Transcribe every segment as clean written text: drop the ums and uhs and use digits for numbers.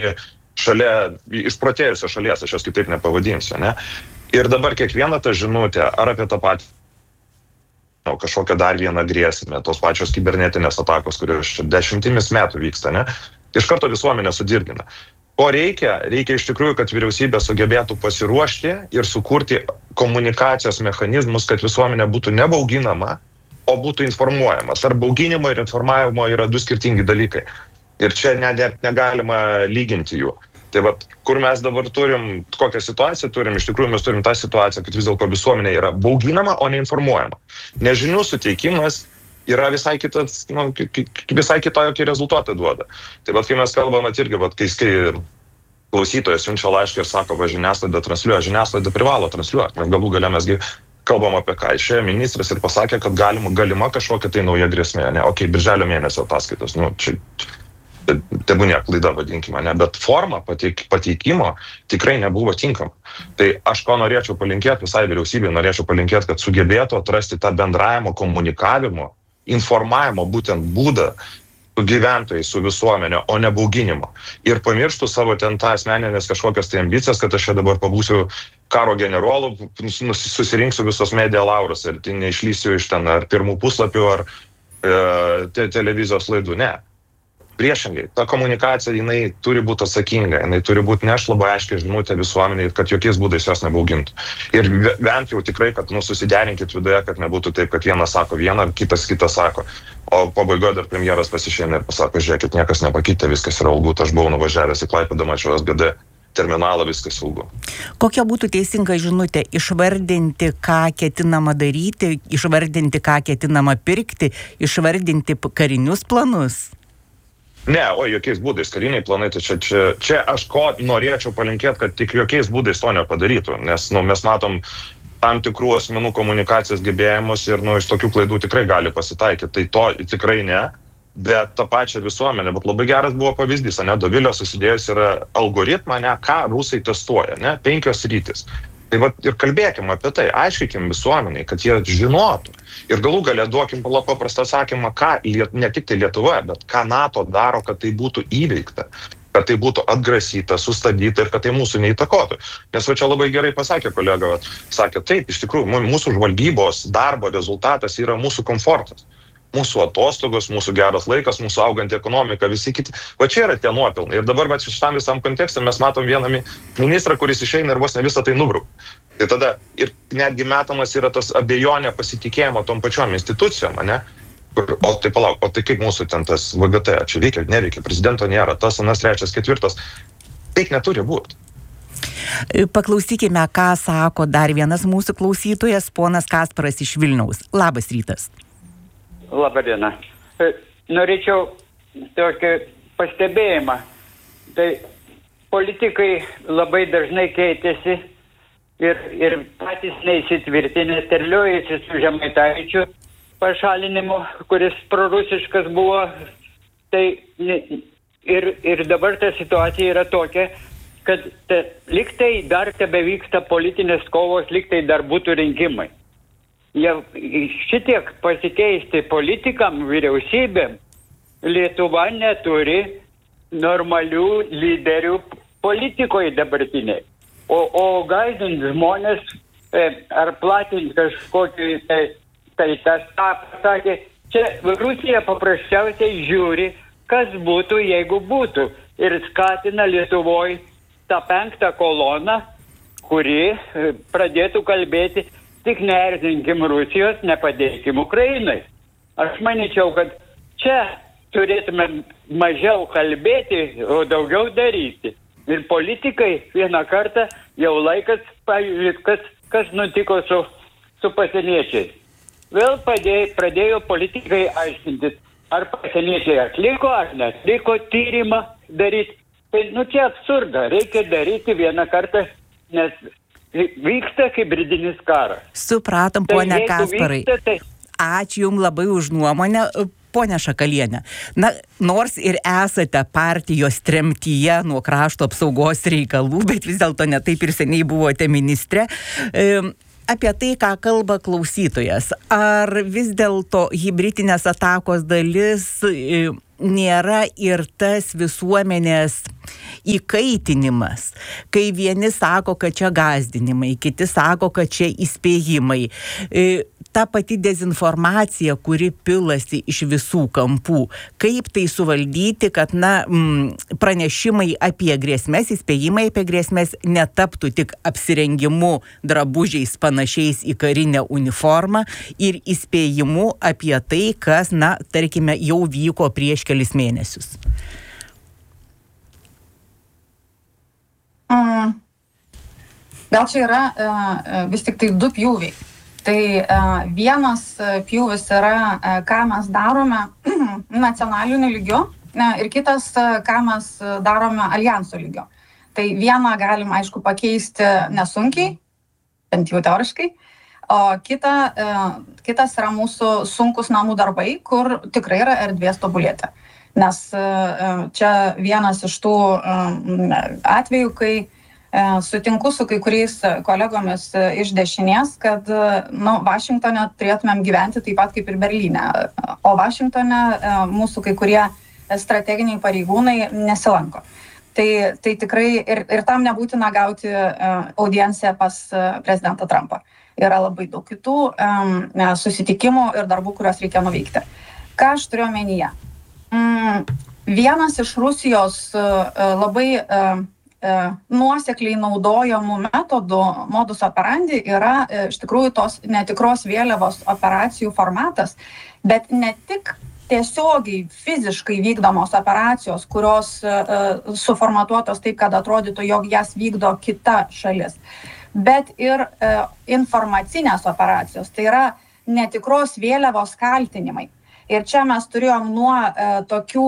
šalia išprotėjusios šalies, aš jos kitaip nepavadinsiu, ne? Ir dabar kiekviena ta žinutė, ar apie tą patį kažkokią dar vieną grėsmę, tos pačios kibernetinės atakos, kurios 10 metų vyksta, ne? Iš karto visuomenė sudirgina. Ko reikia? Reikia iš tikrųjų, kad vyriausybė sugebėtų pasiruošti ir sukurti komunikacijos mechanizmus, kad visuomenė būtų nebauginama, o būtų informuojama. Tarp bauginimo ir informavimo yra du skirtingi dalykai. Ir čia negalima lyginti jų. Tai vat, kur mes dabar turim, kokią situaciją turim, iš tikrųjų mes turim tą situaciją, kad vis dėlto visuomenė yra bauginama, o neinformuojama. Nežinių suteikimas yra visai kitas, visai kitokį rezultatą duoda. Tai vat, kai mes kalbame, irgi, vat, kai klausytojas siunčia laišką ir sako, va, žiniasklaida transliuoja, žiniasklaida privalo transliuoti, nes galų gale mesgi kalbam apie ką. Išėjo ministras ir pasakė, kad galima kažkokia tai nauja grėsmė, ne? Okei, birželio mėnesio ataskaitos, čia tebūnie klaida, vadinkime, ne? Bet forma pateikimo tikrai nebuvo tinkama. Tai aš ko norėčiau palinkėti visai vyriausybei, norėčiau palinkėti, kad sugebėtų atrasti tą bendravimo, komunikavimo, informavimo būtent būdą su gyventojais, su visuomenė, o ne bauginimo. Ir pamirštų savo ten tą asmeninės kažkokias tai ambicijas, kad aš čia dabar pabūsiu karo generolu, susirinksiu visos media laurus ir tai neišlysiu iš ten ar pirmų puslapių, ar televizijos laidų. Ne. Priešingai, ta komunikacija, jinai turi būti atsakinga, jinai turi būti neš labai aiškiai žinutė visuomeniai, kad jokiais būdais jos nebaugintų. Ir bent jau tikrai, kad susiderinkit viduje, kad nebūtų taip, kad vienas sako vieną, kitas sako. O pabaigoje dar premjeras pasišeina ir pasako, žiūrėkit, niekas nepakeitė, viskas yra ilgu, aš buvau nuvažiavęs į Klaipėdą, mačiau SGD terminalą, viskas ilgu. Kokia būtų teisinga žinutė? Išvardinti, ką ketinama daryti, išvardinti, ką ketinama pirkti, išvardinti karinius planus? Ne, jokiais būdais, kariniai planai, tai čia aš ko norėčiau palinkėti, kad tik jokiais būdais to nepadarytų, nes mes matom tam tikrų asmenų komunikacijos gebėjimus ir iš tokių klaidų tikrai gali pasitaikyti, tai to tikrai ne, bet tą pačią visuomenę, bet labai geras buvo pavyzdys, Dovilio susidėjus yra algoritmą, ką rusai testuoja, 5 sritys. Tai ir kalbėkim apie tai, aiškikim visuomeniai, kad jie žinotų. Ir galų galę duokim paprastą atsakymą, ką ne tik tai Lietuva, bet ką NATO daro, kad tai būtų įveikta, kad tai būtų atgrasyta, sustabdyta ir kad tai mūsų neįtakotų. Nes čia labai gerai pasakė kolega, sakė, taip, iš tikrųjų, mūsų žvalgybos darbo rezultatas yra mūsų komfortas. Mūsų atostogos, mūsų geras laikas, mūsų auganti ekonomika, visi kiti. Čia yra tie nuopelnai. Ir dabar šitam visam kontekste mes matom vieną ministrą, kuris išeina ir vos ne visą tai nubraukia. Tai tada ir netgi metamas yra tas abejonė pasitikėjimo tom pačiom institucijom, ne? O tai kaip mūsų ten tas VGT, čia veikia, neveikia, prezidento nėra, tas, anas, trečias, ketvirtas. Taip neturi būti. Paklausykime, ką sako dar vienas mūsų klausytojas, ponas Kasparas iš Vilniaus. Labas rytas. Labadiena. Norėčiau tokį pastebėjimą. Tai politikai labai dažnai keitėsi ir patys neįsitvirtinę, terliojasi su Žemaitaičiu pašalinimu, kuris prorusiškas buvo. Tai ir dabar ta situacija yra tokia, kad liktai dar tebevyksta politinės kovos, liktai dar būtų rinkimai. Šitiek pasikeisti politikam, vyriausybėm, Lietuva neturi normalių lyderių politikoje dabartiniai. O gazdinti žmonės ar platinti kažkokį tai tas pasakė, čia Rusija paprasčiausiai žiūri, kas būtų, jeigu būtų. Ir skatina Lietuvoje tą 5 koloną, kuri pradėtų kalbėti, tik neerzinkim Rusijos, nepadėkim Ukrainai. Aš manyčiau, kad čia turėtume mažiau kalbėti, o daugiau daryti. Ir politikai vieną kartą jau laikas, pavyzdžiui, kas nutiko su pasieniečiais. Vėl pradėjo politikai aiškintis, ar pasieniečiai atliko, ar netliko tyrimą daryti. Tai čia absurda, reikia daryti vieną kartą, nes vyksta hibridinis karas. Supratom, ponia Kasparai. Ačiū Jums labai už nuomonę. Ponia Šakalienė, nors ir esate partijos tremtyje nuo krašto apsaugos reikalų, bet vis dėlto ne taip ir seniai buvote ministrė, apie tai, ką kalba klausytojas. Ar vis dėlto hibridinės atakos dalis nėra ir tas visuomenės įkaitinimas, kai vieni sako, kad čia gąsdinimai, kiti sako, kad čia įspėjimai. Ta pati dezinformacija, kuri pilasi iš visų kampų. Kaip tai suvaldyti, kad pranešimai apie grėsmės, įspėjimai apie grėsmės netaptų tik apsirengimu drabužiais panašiais į karinę uniformą ir įspėjimu apie tai, kas, tarkime, jau vyko prieš kelis mėnesius. Gal čia yra vis tik tai du pjūviai. Tai vienas pjūvis yra, ką mes darome nacionaliniu lygiu ir kitas, ką mes darome aljanso lygiu. Tai vieną galim, aišku, pakeisti nesunkiai, bent jau teoriškai, o kitas yra mūsų sunkus namų darbai, kur tikrai yra erdvės tobulėti. Nes čia vienas iš tų atvejų, kai sutinku su kai kuriais kolegomis iš dešinės, kad Vašingtone turėtumėm gyventi taip pat kaip ir Berlyne. O Vašingtone mūsų kai kurie strateginiai pareigūnai nesilanko. Tai tikrai ir tam nebūtina gauti audienciją pas prezidentą Trumpą. Yra labai daug kitų susitikimų ir darbų, kuriuos reikia nuveikti. Ką aš turiu omenyje? Vienas iš Rusijos labai nuosekliai naudojamų metodų modus operandi yra iš tikrųjų tos netikros vėliavos operacijų formatas, bet ne tik tiesiogiai fiziškai vykdomos operacijos, kurios suformatuotos taip, kad atrodytų, jog jas vykdo kita šalis, bet ir informacinės operacijos, tai yra netikros vėliavos kaltinimai. Ir čia mes turėjom nuo tokių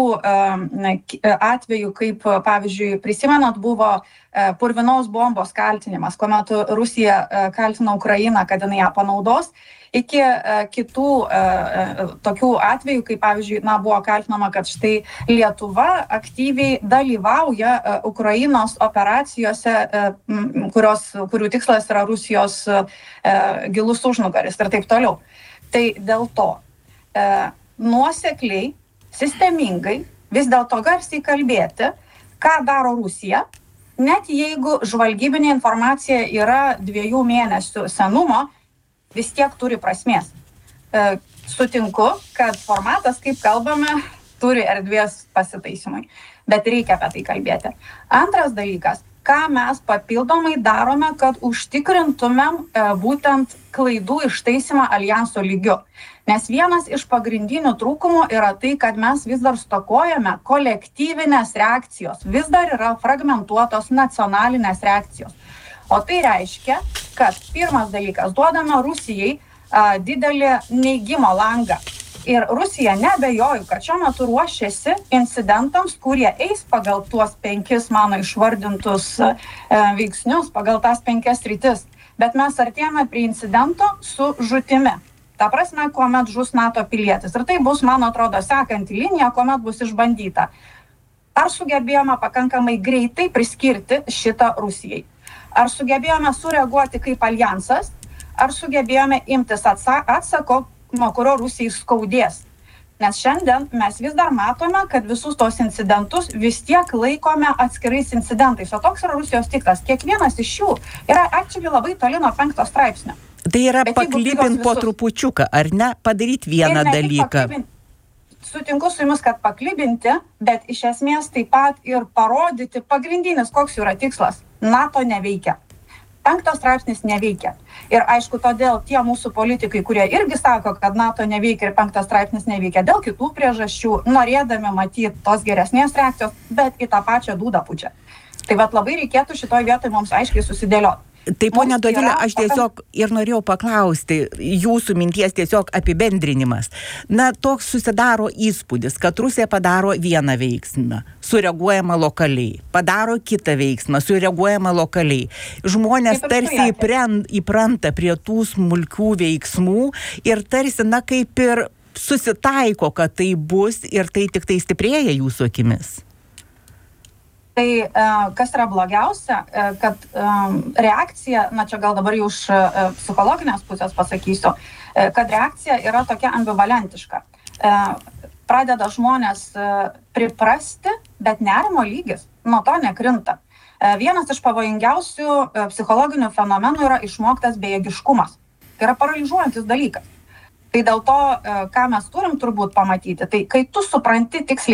atvejų, kaip, pavyzdžiui, prisimenat, buvo purvinos bombos kaltinimas, kuomet Rusija kaltino Ukrainą, kad jinai ją panaudos, iki kitų tokių atvejų, kaip, pavyzdžiui, buvo kaltinama, kad štai Lietuva aktyviai dalyvauja Ukrainos operacijose, kurių tikslas yra Rusijos gilus užnugaris ir taip toliau. Tai dėl to nuosekliai, sistemingai, vis dėlto garsiai kalbėti, ką daro Rusija, net jeigu žvalgybinė informacija yra 2 mėnesių senumo, vis tiek turi prasmės. Sutinku, kad formatas, kaip kalbame, turi erdvės pasitaisymui, bet reikia apie tai kalbėti. Antras dalykas, ką mes papildomai darome, kad užtikrintumėm būtent klaidų ištaisimą aljanso lygiu. Nes vienas iš pagrindinių trūkumų yra tai, kad mes vis dar stokojame kolektyvinės reakcijos, vis dar yra fragmentuotos nacionalinės reakcijos. O tai reiškia, kad pirmas dalykas, duodame Rusijai didelį neigimo langą. Ir Rusija, neabejoju, kad šiuo metu ruošiasi incidentams, kurie eis pagal tuos 5 mano išvardintus veiksnius, pagal tas 5 sritis. Bet mes artėjame prie incidento su žūtimi. Ta prasme, kuomet žus NATO pilietis. Ir tai bus, man atrodo, sekanti linija, kuomet bus išbandyta. Ar sugebėjome pakankamai greitai priskirti šitą Rusijai? Ar sugebėjome sureaguoti kaip aljansas? Ar sugebėjome imtis atsako, nuo kurio Rusijai skaudės? Nes šiandien mes vis dar matome, kad visus tos incidentus vis tiek laikome atskirais incidentais. O toks yra Rusijos tikslas. Kiekvienas iš jų yra labai toli nuo 5 straipsnio. Tai yra paklibint po trupučiuką, ar ne? Padaryti vieną dalyką. Sutinku su jumis, kad paklibinti, bet iš esmės taip pat ir parodyti pagrindinis, koks yra tikslas. NATO neveikia. 5 straipsnis neveikia. Ir aišku, todėl tie mūsų politikai, kurie irgi sako, kad NATO neveikia ir 5 straipsnis neveikia dėl kitų priežasčių, norėdami matyti tos geresnės reakcijos, bet į tą pačią dūdą pučią. Tai labai reikėtų šitoj vietoj mums aiškiai susidėlioti. Tai, ponia Dovilė, aš tiesiog ir norėjau paklausti jūsų minties tiesiog apibendrinimas. Toks susidaro įspūdis, kad Rusija padaro vieną veiksmą, sureaguojama lokaliai, padaro kitą veiksmą, sureaguojama lokaliai. Žmonės tarsi įpranta prie tų smulkių veiksmų ir tarsi, kaip ir susitaiko, kad tai bus ir tai tik tai stiprėja jūsų akimis. Tai kas yra blogiausia, kad reakcija, čia gal dabar jau iš psichologinės pusės pasakysiu, kad reakcija yra tokia ambivalentiška. pradeda žmonės priprasti, bet nerimo lygis nuo to nekrinta. Vienas iš pavojingiausių psichologinių fenomenų yra išmoktas bejėgiškumas. Tai yra paralyžiuojantis dalykas. Tai dėl to, ką mes turim turbūt pamatyti, tai kai tu supranti tiksliai,